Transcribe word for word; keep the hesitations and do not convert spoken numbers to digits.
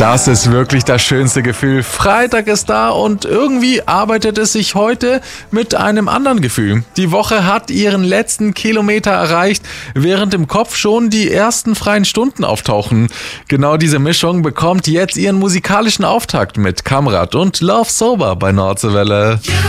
Das ist wirklich das schönste Gefühl. Freitag ist da und irgendwie arbeitet es sich heute mit einem anderen Gefühl. Die Woche hat ihren letzten Kilometer erreicht, während im Kopf schon die ersten freien Stunden auftauchen. Genau diese Mischung bekommt jetzt ihren musikalischen Auftakt mit Kamrat und Love Sober bei Nordseewelle.